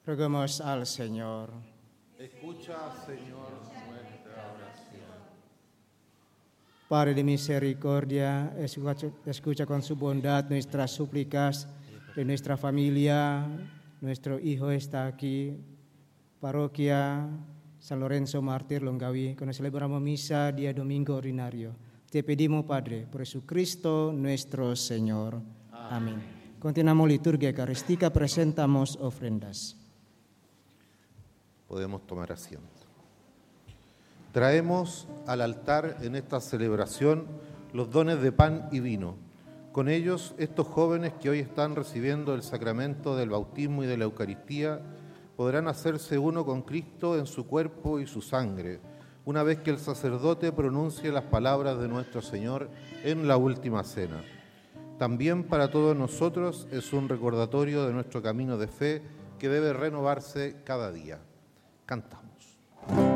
Roguemos al Señor. Escucha, Señor, nuestra oración. Padre de misericordia, escucha con su bondad nuestras súplicas de nuestra familia. Nuestro hijo está aquí, parroquia San Lorenzo Mártir Longaví, cuando celebramos misa día domingo ordinario. Te pedimos, Padre, por Jesucristo nuestro Señor. Amén. Continuamos liturgia eucarística, presentamos ofrendas. Podemos tomar asiento. Traemos al altar en esta celebración los dones de pan y vino. Con ellos, estos jóvenes que hoy están recibiendo el sacramento del bautismo y de la Eucaristía podrán hacerse uno con Cristo en su cuerpo y su sangre, una vez que el sacerdote pronuncie las palabras de nuestro Señor en la última cena. También para todos nosotros es un recordatorio de nuestro camino de fe que debe renovarse cada día. Cantamos.